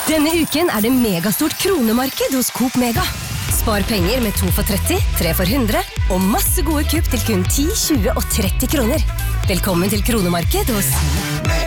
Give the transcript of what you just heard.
Denne uken det megastort kronemarked hos Coop Mega. Spar penger med 2 for 30, 3 for 100 og masse gode kupp til kun 10, 20 og 30 kroner. Velkommen til kronemarked hos